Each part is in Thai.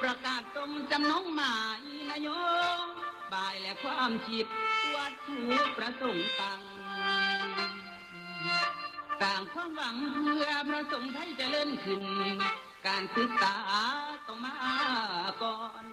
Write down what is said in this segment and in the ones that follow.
ประกาศตรงจำนงหมายนโยบายและความคิดวัตถุประสงค์ต่างความหวังเพื่อพระสงฆ์ไทยเจริญขึ้นการศึกษาต้องมาก่อน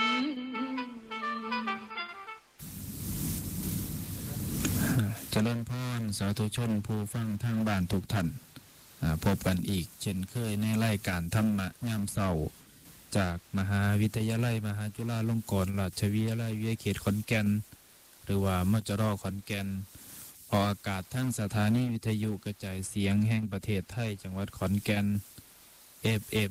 เจริญพรสาธุชนผู้ฟังทางบ้านทุกท่านพบกันอีกเช่นเคยในรายการธรรมะยามเช้าจากมหาวิทยาลัยมหาจุฬาลงกรณราชวิทยาลัยวิทยาเขตขอนแก่นหรือว่ามจร.ขอนแก่นออกอากาศทั้งสถานีวิทยุกระจายเสียงแห่งประเทศไทยจังหวัดขอนแก่น FM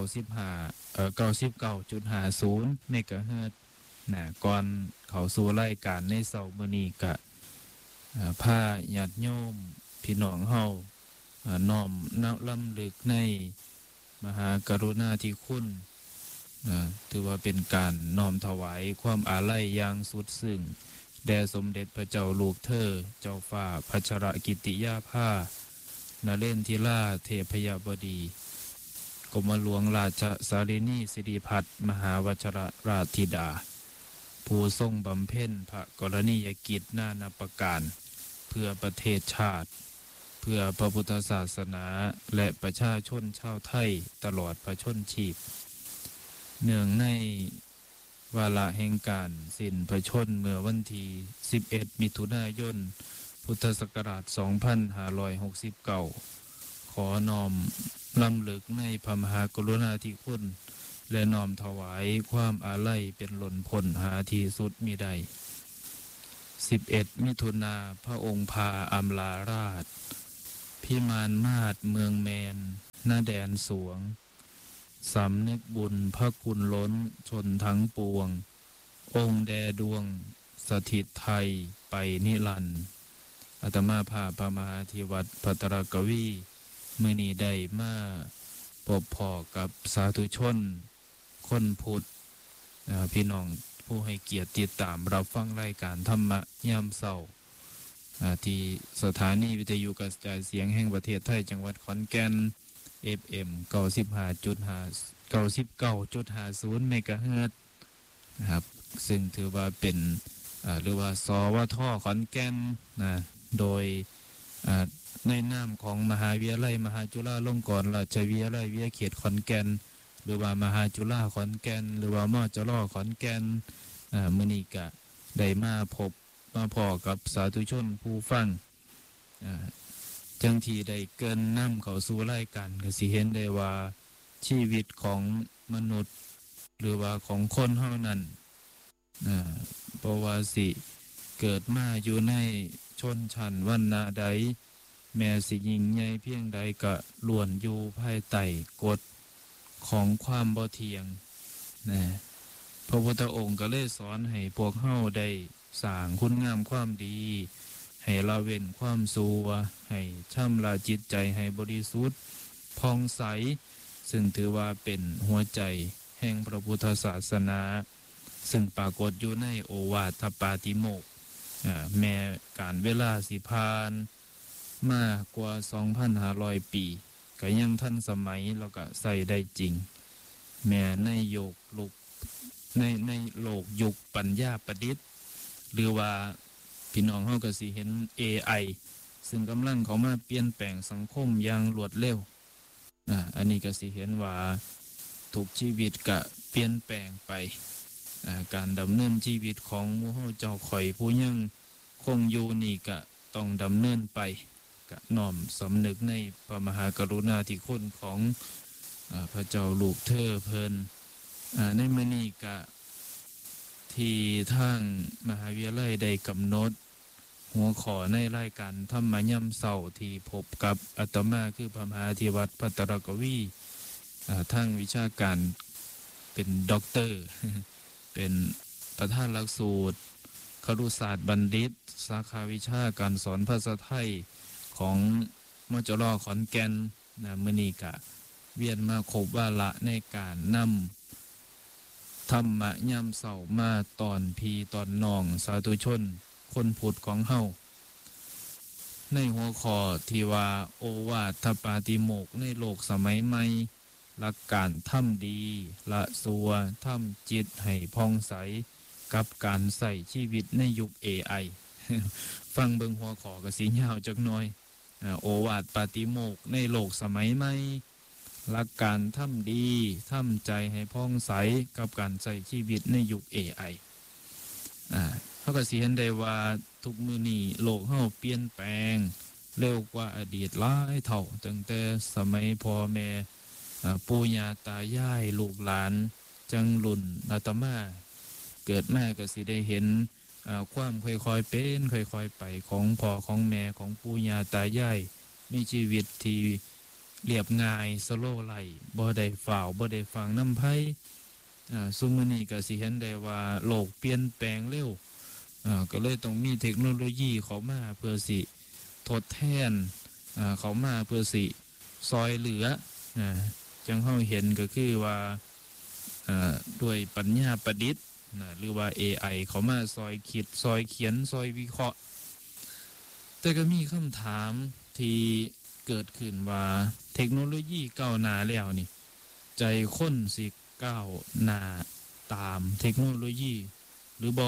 99.50 เมกะเฮิรตซ์ก่อนเข้าสู่รายการในเช้ามื้อนี้ก็พาญาติโยมพี่น้องเฮาน้อมรำลึกในมหากรุณาธิคุณถือว่าเป็นการน้อมถวายความอาลัยอย่างสุดซึ้งแด่สมเด็จพระเจ้าลูกเธอเจ้าฟ้าพัชรกิติยาภานเรศธิราเทพยบดีกรมหลวงราชสารินีสิริพัฒน์มหาวชรราชธิดาผู้ทรงบำเพ็ญพระกรณียกิจนานาประการเพื่อประเทศชาติเพื่อพระพุทธศาสนาและประชาชนชาวไทยตลอดพระชนชีพเนื่องในวาระแห่งการสิ้นพระชนเมื่อวันที่11มิถุนายนพุทธศักราช2569ขอน้อมรำลึกในพระมหากรุณาธิคุณและน้อมถวายความอาลัยเป็นล้นพ้นหาที่สุดมิได้11มิถุนาพระองค์พาอำลาราชพิมานมาศเมืองแมนณแดนสวงสำนึกบุญพระคุณล้นชนทั้งปวงองค์แดดวงสถิตไทยไปนิรันดร์อาตมาภาพพระมหาธิวัตรภัตรกวีมื้อนี้ได้มาพบพ้อกับสาธุชนคนพุทธพี่น้องผู้ให้เกียรติติดตามรับฟังรายการธรรมะยามเช้าที่สถานีวิทยุกระจายเสียงแห่งประเทศไทยจังหวัดขอนแก่น FM 99.50 เมกะเฮิรตซ์นะครับซึ่งถือว่าเป็นหรือว่าสวท.ขอนแก่นโดยในนามของมหาวิทยาลัยมหาจุฬาลงกรณราชวิทยาลัยวิทยาเขตขอนแก่นหรือว่ามหาจุฬาขอนแก่นหรือว่ามจร.ขอนแก่นมื้อนี้ก็ได้มาพ้อกับสาธุชนผู้ฟังจังที่ได้เกินนำเข้าสู่รายการก็สิเห็นได้ว่าชีวิตของมนุษย์หรือว่าของคนเฮานั้นเพราะว่าสิเกิดมาอยู่ในชนชั้นวรรณะใดแม้สิยิ่งใหญ่เพียงใดก็ล้วนอยู่ภายใต้กฎของความบ่เที่ยงพระพุทธองค์ก็เลยสอนให้พวกเฮาได้สร้างคุณงามความดีให้ละเว้นความชั่วให้ชำระจิตใจให้บริสุทธิ์ผ่องใสซึ่งถือว่าเป็นหัวใจแห่งพระพุทธศาสนาซึ่งปรากฏอยู่ในโอวาทปาติโมกข์แม้การเวลาสิผ่านมากกว่า 2,500 ปีก็ยังทันสมัยแล้วก็ใช้ได้จริงแม้ในโลกยุคปัญญาประดิษฐ์หรือว่าพี่น้องเฮาก็สิเห็น AI ซึ่งกำลังเข้ามาเปลี่ยนแปลงสังคมอย่างรวดเร็วอันนี้ก็สิเห็นว่าทุกชีวิตก็เปลี่ยนแปลงไปการดำเนินชีวิตของหมู่เฮาเจ้าข่อยผู้ยังคงอยู่นี่ก็ต้องดำเนินไปก็น้อมสำนึกในพระมหากรุณาธิคุณของพระเจ้าลูกเธอเพิ่นในมื้อนี้ก็ที่ทางมหาวิทยาลัยได้กำหนดหัวข้อในรายการธรรมะยามเช้าที่พบกับอาตมาคือพระมหาธิวัตรภัตรกวีทางวิชาการเป็นด็อกเตอร์ เป็นประธานหลักสูตรครุศาสตร์บัณฑิตสาขาวิชาการสอนภาษาไทยของมจร.ขอนแก่นมื้อนี้ก็เวียนมาครบวาระในการนำธรรมะยามเช้ามาตอนพี่ตอนน้องสาธุชนคนพุทธของเฮาในหัวข้อที่ว่าโอวาทปาติโมกข์ในโลกสมัยใหม่หลักการทำดีละสัวทำจิตให้ผ่องใสกับการใส่ชีวิตในยุค AI ฟังเบิ่งหัวข้อก็สิยาวจักหน่อยโอวาทปาฏิโมกข์ในโลกสมัยใหม่หลักการทำดีทำใจให้ผ่องใสกับการใช้ชีวิตในยุค AI เฮาก็สิเห็นได้ว่าทุกมื้อนี้โลกเฮาเปลี่ยนแปลงเร็วกว่าอดีตหลายเท่าตั้งแต่สมัยพ่อแม่ปู่ย่าตายายลูกหลานจังรุ่นอาตมาเกิดมาก็สิได้เห็นความค่อยๆเป็นค่อยๆไปของพ่อของแม่ของปู่ย่าตายายมีชีวิตที่เรียบง่ายสโลว์ไลฟ์บ่ได้ฝ่าวบ่ได้ฟังน้ำไผซุมื้อนี้ก็สิเห็นได้ว่าโลกเปลี่ยนแปลงเร็วก็เลยต้องมีเทคโนโลยีเข้ามาเพื่อสิทดแทนเข้ามาเพื่อสิซอยเหลือจังเฮาเห็นก็คือว่าด้วยปัญญาประดิษฐ์หรือว่า AI เข้ามาซอยคิดซอยเขียนซอยวิเคราะห์แต่ก็มีคำถามที่เกิดขึ้นว่าเทคโนโลยีก้าวหน้าแล้วนี่ใจคนสิก้าวหน้าตามเทคโนโลยีหรือบ่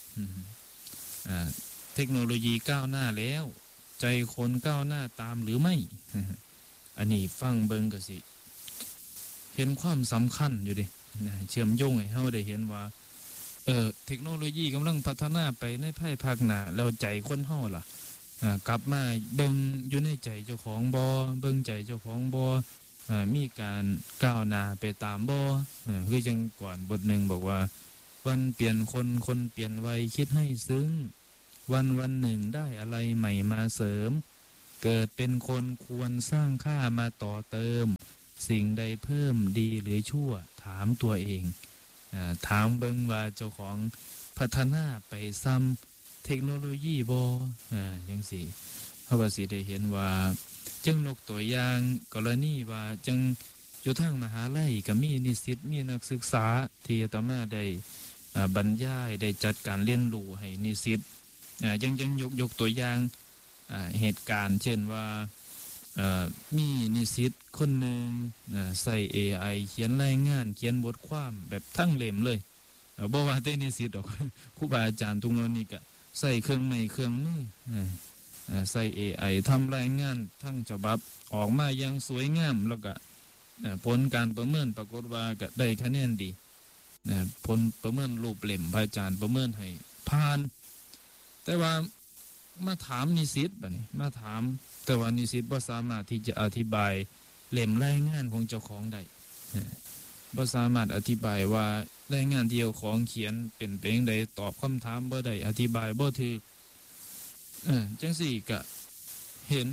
เทคโนโลยีก้าวหน้าแล้วใจคนก้าวหน้าตามหรือไม่อันนี้ฟังเบิ่งก็สิเห็นความสำคัญอยู่ดิเชื่อมโยงให้เฮาได้เห็นว่าเทคโนโลยีกำลังพัฒนาไปในภายภาคหน้าแล้วใจคนเฮาล่ะกลับมาเบิ่งอยู่ในใจเจ้าของบ่เบิ่งใจเจ้าของบ่มีการก้าวหน้าไปตามบ่คือจังก่อนบทหนึ่งบอกว่าวันเปลี่ยนคนคนเปลี่ยนวัยคิดให้ซึ้งวันหนึ่งได้อะไรใหม่มาเสริมเกิดเป็นคนควรสร้างค่ามาต่อเติมสิ่งใดเพิ่มดีหรือชั่วถามตัวเองถามเบิ่งว่าเจ้าของพัฒนาไปซ้ำเทคโนโลยีบ่จังซี่เฮาก็สิได้เห็นว่าจังยกตัวอย่างกรณีว่าจังอยู่ทางมหาลัยก็มีนิสิตมีนักศึกษาที่อาตมาได้บรรยายได้จัดการเรียนรู้ให้นิสิตยังยกตัวอย่างเหตุการณ์เช่นว่ามีนิสิตคนหนึ่งใส่ AI เขียนรายงานเขียนบทความแบบทั้งเล่มเลยบ่ว่าแต่นิสิตดอกครูบาอาจารย์ทุกคนนี่ก็ใส่เครื่องไม้เครื่องมือใส่ AI ทำรายงานทั้งฉบับออกมาอย่างสวยงามแล้วก็ผลการประเมินปรากฏว่าก็ได้คะแนนดีผลประเมินรูปเล่มพระอาจารย์ประเมินให้ผ่านแต่ว่ามาถามนิสิตบัดนี้มาถามแต่ว่านิสิตบ่สามารถที่จะอธิบายเล่มรายงานของเจ้าของได้บ่สามารถอธิบายว่ารายงานที่เจ้าของเขียนเป็นไปจังไดตอบคำถามบ่ได้อธิบายบ่ถูกจังซี่ก็เห็น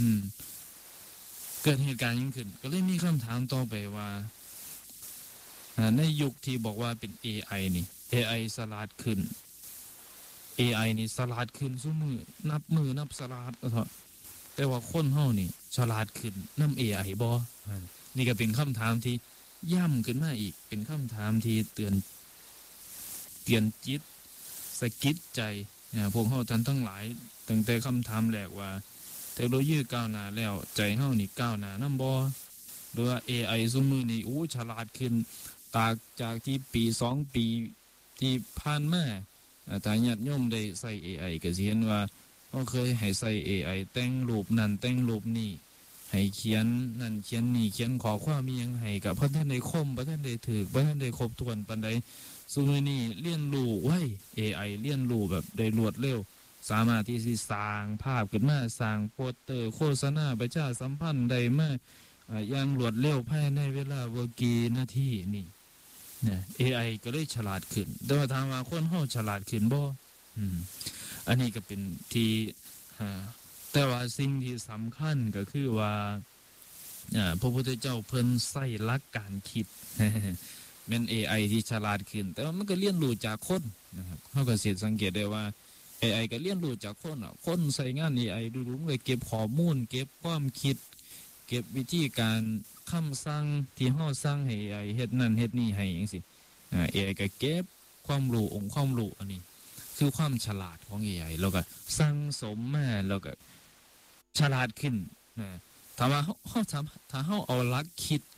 เกิดเหตุการณ์ยิ่งขึ้นก็เลยมีคำถามต่อไปว่าในยุคที่บอกว่าเป็น AI นี่ AI สลาดขึ้น AI นี่สลาดขึ้นซุมื้อนับสลาดแต่ว่าคนเฮานี่ฉลาดขึ้นนำ AI บ่นี่ก็เป็นคำถามที่ย่ำขึ้นมาอีกเป็นคำถามที่เตือนจิตสะกิดใจพวกเฮาท่านทั้งหลายตั้งแต่คำถามแรกว่าเทคโนโลยีก้าวหน้าแล้วใจเฮานี่ก้าวหน้านำบ่หรือว่า AI ซุมื้อนี้ฉลาดขึ้นตากจากที่ปี2ปีที่ผ่านมาถ้าญาติโยมได้ใช้ AI ก็สิเห็นว่าเขาเคยให้ใช้ AI แต่งรูปนั่นแต่งรูปนี่ให้เขียนนั่นเขียนนี่เขียนขอความมีหยังให้กับบ่ทันได้คมบ่ทันได้ถูกบ่ทันได้ครบถ้วนปานใดซุมื้อนี้เรียนรู้ไว AI เรียนรู้แบบได้รวดเร็วสามารถที่สิสร้างภาพขึ้นมาสร้างโปสเตอร์โฆษณาประชาสัมพันธ์ได้มาอย่างรวดเร็วภายในเวลาบ่กี่นาทีนี่AI ก็เลยฉลาดขึ้นแต่ว่าถามว่าคนเฮาฉลาดขึ้นบ่อันนี้ก็เป็นที่แต่ว่าสิ่งที่สำคัญก็คือว่าพระพุทธเจ้าเพิ่นใช้หลักการคิดแม่น AI ที่ฉลาดขึ้นแต่ว่ามันก็เรียนรู้จากคนนะครับเฮาก็สิสังเกตได้ว่า AI ก็เรียนรู้จากคนคนใช้งาน AI ดูๆมันก็เก็บข้อมูลเก็บความคิดเก็บวิธีการคำสั่งที่เฮาสั่งให้ AI เฮ็ดนั่นเฮ็ดนี่ให้จังซี่AI ก็เก็บความรู้องค์ความรู้อันนี้คือความฉลาดของ AI แล้วก็สั่งสมมาแล้วก็ฉลาดขึ้นถ้าว่าเฮาถ้าเฮาเอาหลักคิด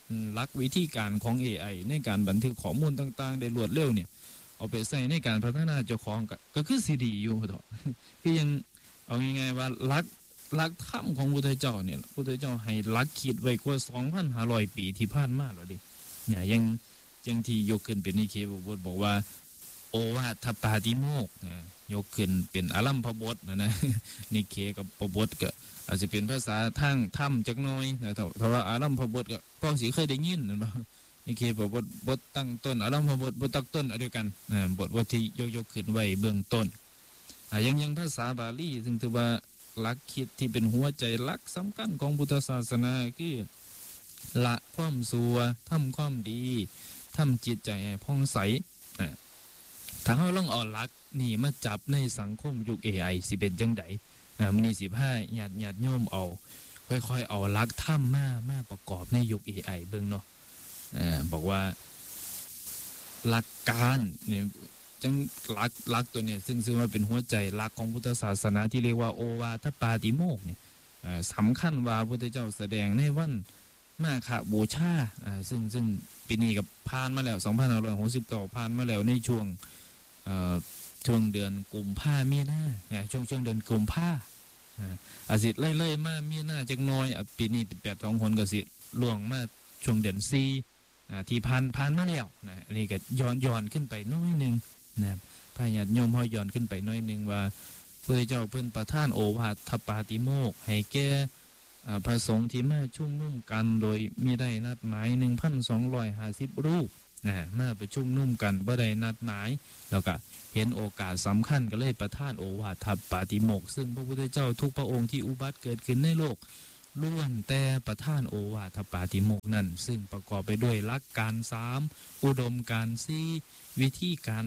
หลักวิธีการของ AI ในการบันทึกข้อมูลต่างๆได้รวดเร็วเนี่ยเอาไปใส่ในการพัฒนาเจ้าของก็คือสิดีอยู่เถาะคือยังเอาง่ายๆว่าหลักธรรมของพุทธเจ้าเนี่ยพุทธเจ้าให้หลักคิดไว้กว่า 2,500 ปีที่ผ่านมาแล้วดิเนี่ยยังที่ยกขึ้นเป็นนิเคปบทบอกว่าโอวาทปาติโมกข์ยกขึ้นเป็นอารัมภบทนะนิเคกับปบทก็อาจจะเป็นภาษาทางธรรมจักหน่อยนะแต่ว่าอารัมภบทก็พ่อสิเคยได้ยินนั่นบ่นิเคปบทตั้งต้นอารัมภบทบทตั้งต้นเดียวกันบทที่ยกขึ้นไว้เบื้องต้นยังภาษาบาลีซึ่งถือว่าหลักคิดที่เป็นหัวใจหลักสำคัญของพุทธศาสนาคือละความชั่วทำความดีทำจิตใจให้ผ่องใสถ้าเราลองเอาหลักนี่มาจับในสังคมยุค AI สิเป็นจังได๋มื้อนี้15ญาติโยมเอาค่อยๆเอาหลักธรรมมาประกอบในยุค AI เบิ่งเนาะบอกว่าหลักการนี่จังหลักตัวนี้ซึ่งว่าเป็นหัวใจหลักของพุทธศาสนาที่เรียกว่าโอวาทปาติโมกข์นี่สำคัญว่าพระพุทธเจ้าแสดงในวันมาฆบูชาซึ่งปีนี้ก็ผ่านมาแล้ว2569ผ่านมาแล้วในช่วงเดือนกุมภาพันธ์มีนาช่วงเดือนกุมภาอาสิไล่ๆมามีนาจักหน่อยปีนี้8-2คนก็สิล่วงมาช่วงเดือน4ที่ผ่านมาแล้วอันนี้ก็ย้อนขึ้นไปน้อยนึงนะพระญาติโยมเฮาย้อนขึ้นไปน้อยนึงว่าพระเจ้าเพิ่นประทานโอวาทปาติโมกข์ให้แก่พระสงฆ์ที่มาชุมนุมกันโดยมีได้นัดหมาย 1,250 รูปมาประชุมนุมกันบ่ได้นัดหมายแล้วก็เห็นโอกาสสำคัญก็เลยประทานโอวาทปาติโมกข์ซึ่งพระพุทธเจ้าทุกพระองค์ที่อุบัติเกิดขึ้นในโลกล้วนแต่ประทานโอวาทปาติโมกข์นั้นซึ่งประกอบไปด้วยหลักการ3อุดมการณ์4วิธีการ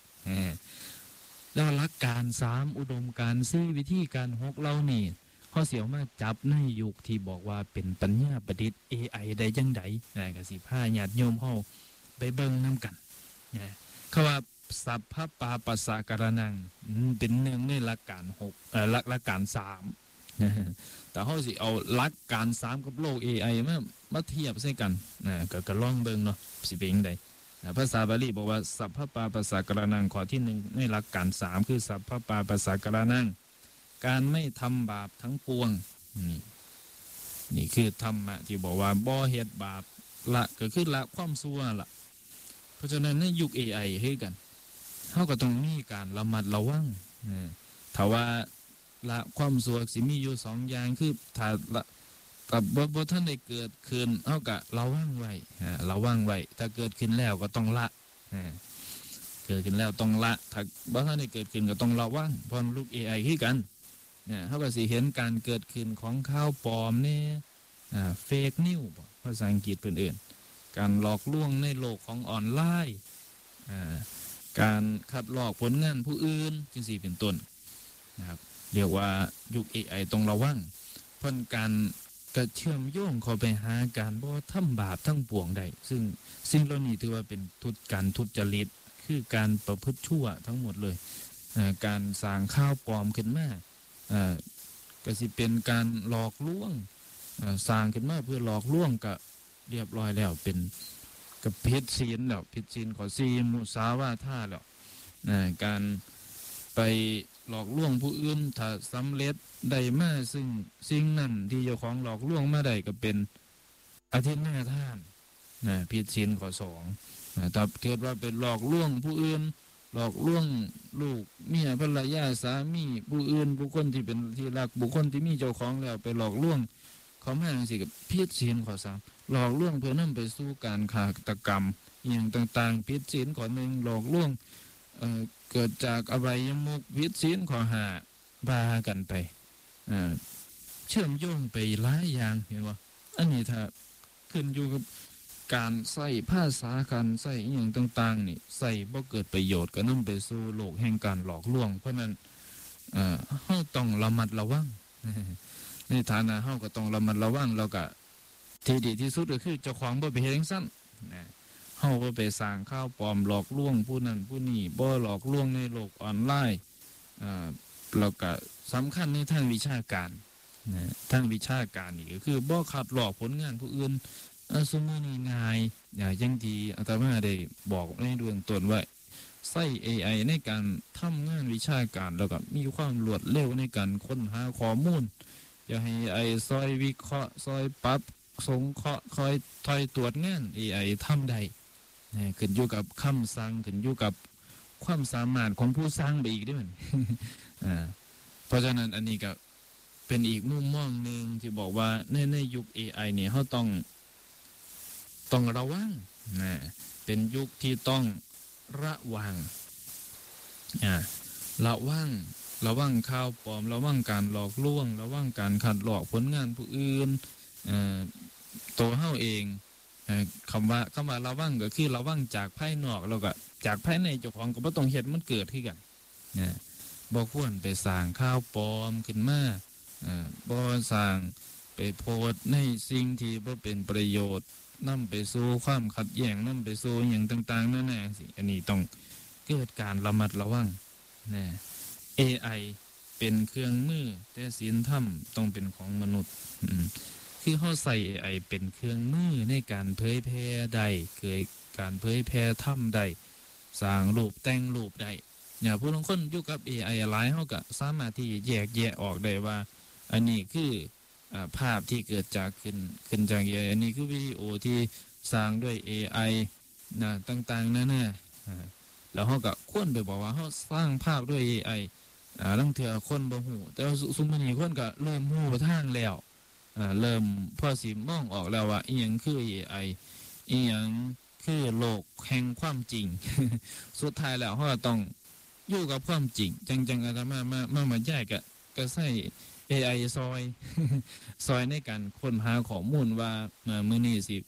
6แล้วหลักการ3อุดมการณ์4วิธีการ6เรานี่เขาเสียวมาจับในยุคที่บอกว่าเป็นปัญญาประดิษฐ์ AI ได้จังได๋ก็สิพาญาติโยมเฮาไปเบิ่งนำกันเขาว่าสัพพปาปัสสะกรณังเป็นหนึ่งในหลักการ6หลักการ3แต่เฮาสิเอาหลักการ3กับโลก AI มาเทียบใส่กันก็ลองเบิ่งเนาะสิเป็นจังได๋ภาษาบาลีบอกว่าสัพพปาปัสสะกรณังข้อที่1ในหลักการ3คือสัพพปาปัสสะกรณังการไม่ทำบาปทั้งปวงนี่คือธรรมะที่บอกว่าบ่เฮ็ดบาปละก็คือละความชั่วละเพราะฉะนั้นในยุค AI เฮ็ดกันเฮาก็ต้องมีการระมัดระวังถ้าว่าละความชั่วสิมีอยู่2อย่างคือถ้ากับบ่ทันได้เกิดขึ้นเฮาก็ระวังไว้ถ้าเกิดขึ้นแล้วก็ต้องละเกิดขึ้นแล้วต้องละถ้าบ่ทันได้เกิดขึ้นก็ต้องระวังเพราะลูก AI คือกันเฮาก็สิเห็นการเกิดขึ้นของข่าวปลอมนี่เฟกนิวส์ภาษาอังกฤษเพิ่นเอิ้นการหลอกลวงในโลกของออนไลน์การคัดลอกผลงานผู้อื่นจังซี่เป็นต้นนะครับเรียกว่ายุค AI ต้องระวังเพราะการกระเชื่อมโยงเข้าไปหาการบ่ทำบาปทั้งปวงได้ซึ่งสิ่งเหล่านี้ถือว่าเป็นการทุจริตคือการประพฤติชั่วทั้งหมดเลยการสร้างข่าวปลอมขึ้นมาก็สิเป็นการหลอกลวงสร้างขึ้นมาเพื่อหลอกลวงก็เรียบร้อยแล้วเป็นกับผิดศีลแล้วผิดศีลข้อ4มุสาวาทาแล้วการไปหลอกลวงผู้อื่นถ้าสำเร็จได้มาซึ่งสิ่งนั้นที่เจ้าของหลอกลวงมาได้ก็เป็นอธินาทานผิดศีลข้อ2ถ้าเกิดว่าเป็นหลอกลวงผู้อื่นหลอกลวงลูกเมียภรรยาสามีผู้อื่นบุคคลที่เป็นที่รักบุคคลที่มีเจ้าของแล้วไปหลอกลวงเขามาจังซี่ก็ผิดศีลข้อ3หลอกลวงเพื่อนำไปสู่การฆาตกรรมอีหยังต่างๆผิดศีลข้อ1หลอกลวงเกิดจากอบายมุขผิดศีลข้อ5บากันไปเชื่อมโยงไปหลายอย่างเห็นบ่อันนี้ถ้าขึ้นอยู่กับการใช้ภาษาการใช้อีหยังต่างๆนี่ใช้บ่เกิดประโยชน์ก็นำไปสู่โลกแห่งการหลอกลวงเพราะนั้นเฮาต้องระมัดระวังในฐานะเฮาก็ต้องระมัดระวังแล้วก็ที่ดีที่สุดก็คือเจ้าของบ่ไปเฮ็ดจังซั่นเฮาบ่ไปสร้างข่าวปลอมหลอกลวงผู้นั้นผู้นี้บ่หลอกลวงในโลกออนไลน์แล้วก็สำคัญในทางวิชาการทางวิชาการนี่ก็คือบ่ขัดลอกผลงานผู้อื่นซุมื้อนี้ง่ายอย่างที่อาตมาได้บอกในเบื้องต้นว่าใช้ AI ในการทำงานวิชาการแล้วก็มีความรวดเร็วในการค้นหาข้อมูลอย่าให้ AI ซอยวิเคราะห์ซอยปรับสงเคราะห์คอยตรวจงาน AI ทำได้ขึ้นอยู่กับคำสั่งขึ้นอยู่กับความสามารถของผู้สร้างไปอีกด้วยมัน เพราะฉะนั้นอันนี้ก็เป็นอีกมุมมองหนึ่งที่บอกว่าในยุค AI เนี่ยเขาต้องระวังเป็นยุคที่ต้องระวังระวังข่าวปลอมระวังการหลอกลวงระวังการขัดหลอกผลงานผู้อื่นตัวเฮาเองคำว่าระวังก็คือระวังจากภายนอกแล้วก็จากภายในเจ้าของก็บ่ต้องเฮ็ดมันเกิดขึ้นกันบ่ควรไปสร้างข่าวปลอมขึ้นมาบ่สร้างไปโพสต์ในสิ่งที่บ่เป็นประโยชน์นำไปสู่ความขัดแย้งนำไปสู่หยังต่างๆนั่นน่ะสิอันนี้ต้องเกิดการระมัดระวังAI เป็นเครื่องมือแต่ศีลธรรมต้องเป็นของมนุษย์คือเฮาใส่ AI เป็นเครื่องมือในการเผยแพร่ได้เกิดการเผยแพร่ธรรมได้สร้างรูปแต่งรูปได้ผู้ลางคนอยู่กับ AI หลายเฮาก็สามารถที่แยกแยะออกได้ว่าอันนี้คือภาพที่เกิดจากขึ้นจาก AI อันนี้คือวิดีโอที่สร้างด้วย AI ต่างๆนั่นน่ะแล้วเฮาก็ควรไปบอกว่าเฮาสร้างภาพด้วย AI ลางเทื่อคนบ่ฮู้แต่ซุมื้อนี้คนก็เริ่มฮู้ทางแล้วเริ่มพอสิมองออกแล้วว่าอีหยังคือ AI อีหยังคือโลกแห่งความจริง สุดท้ายแล้วเฮาต้องอยู่กับความจริงจังๆอาตมาแยกก็ใช้ AI ซอย ซอยในการค้นหาข้อมูลว่ามื้อนี้สิ